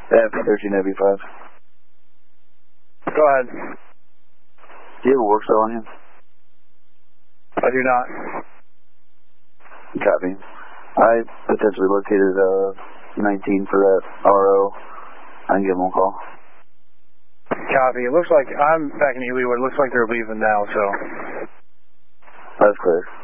F1395. Go ahead. Do you have a work cell on you? I do not. Copy. I potentially located 19 for that RO. I can give them a call. Copy. It looks like I'm back in Leeward. It looks like they're leaving now, so. That's clear.